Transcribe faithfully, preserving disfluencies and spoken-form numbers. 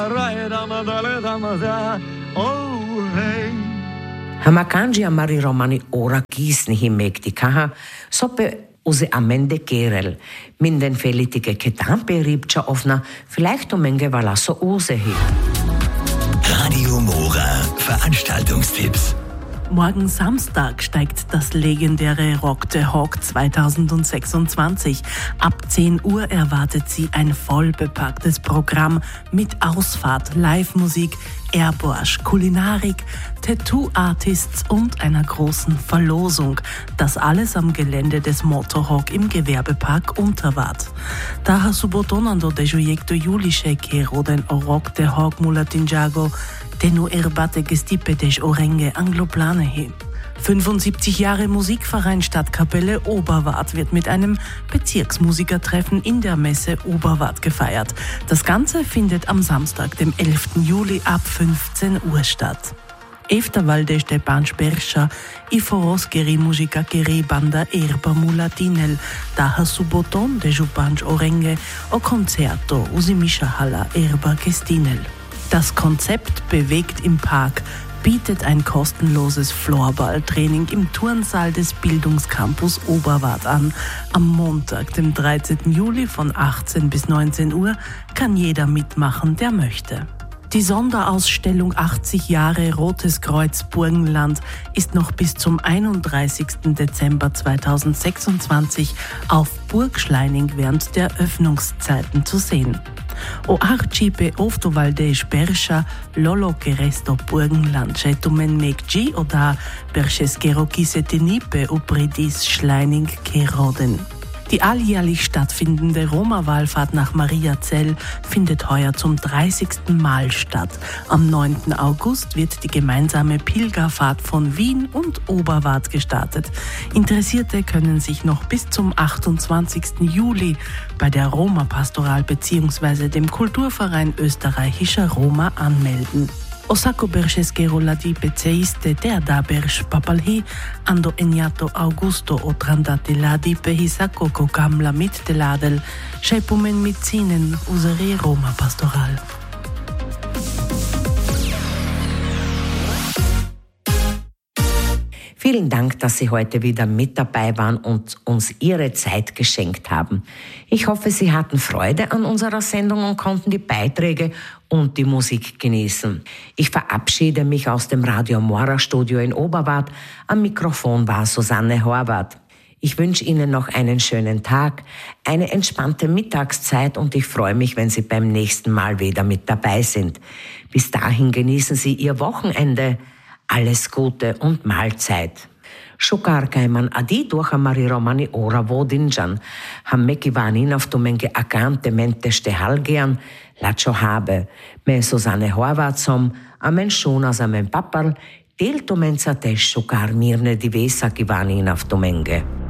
Hamakanji amari romani ora kisni himekti kaha sope use amende kerel minden felitike ketampe ribcha ofna vielleicht umenge valaso use hi. Radio Mora Veranstaltungstipps. Morgen Samstag steigt das legendäre Rock the Hawk zweitausendsechsundzwanzig. Ab zehn Uhr erwartet Sie ein vollbepacktes Programm mit Ausfahrt, Live-Musik, Airborsch, Kulinarik, Tattoo-Artists und einer großen Verlosung. Das alles am Gelände des Motorhawk im Gewerbepark Unterwart. Daher subotonando de Juiecto Julische Kero den Rock the Hawk Mulatinjago Tenu erbate gestipetesh orenge angloplanehe. fünfundsiebzig Jahre Musikverein Stadtkapelle Oberwart wird mit einem Bezirksmusikertreffen in der Messe Oberwart gefeiert. Das Ganze findet am Samstag, dem elften Juli ab fünfzehn Uhr statt. Eftervalde Stepan Sperscha i Foroskeri Musica Keri Banda Erba Mulatinel, daher suboton de Jupanj Orenge o Concerto Usimisha Halla Erba Gestinel. Das Konzept Bewegt im Park bietet ein kostenloses Floorballtraining im Turnsaal des Bildungscampus Oberwart an. Am Montag, dem dreizehnten Juli von achtzehn bis neunzehn Uhr kann jeder mitmachen, der möchte. Die Sonderausstellung achtzig Jahre Rotes Kreuz Burgenland ist noch bis zum einunddreißigsten Dezember zweitausendsechsundzwanzig auf Burg Schleining während der Öffnungszeiten zu sehen. O Arcipe Oftovalde Sperscha Lolo Keresto Burgenland Schetumen Mekji oder Bercheskero Kisetenipe Upredis Schleining Keroden. Die alljährlich stattfindende Roma-Wallfahrt nach Mariazell findet heuer zum dreißigsten Mal statt. Am neunten August wird die gemeinsame Pilgerfahrt von Wien und Oberwart gestartet. Interessierte können sich noch bis zum achtundzwanzigsten Juli bei der Roma-Pastoral bzw. dem Kulturverein Österreichischer Roma anmelden. Osako Bercheskero ladi peceiste te da berch papalhi ando eniato Augusto otrandate ladi pehisako kokamla mit teladel schepumen mit zinen usere Roma Pastoral. Vielen Dank, dass Sie heute wieder mit dabei waren und uns Ihre Zeit geschenkt haben. Ich hoffe, Sie hatten Freude an unserer Sendung und konnten die Beiträge und die Musik genießen. Ich verabschiede mich aus dem Radio Mora Studio in Oberwart. Am Mikrofon war Susanne Horvath. Ich wünsche Ihnen noch einen schönen Tag, eine entspannte Mittagszeit und ich freue mich, wenn Sie beim nächsten Mal wieder mit dabei sind. Bis dahin genießen Sie Ihr Wochenende. Alles Gute und Mahlzeit. Shukar kaiman adi durch amari romani ora vodinjan. Hammeki vanin auf tumenge akante mente stehalgean, lacho habe. Me Susanne Horvathsom, amen shunas amen papal, del tumenza tesh shukar mirne divesa kivanin auf tumenge.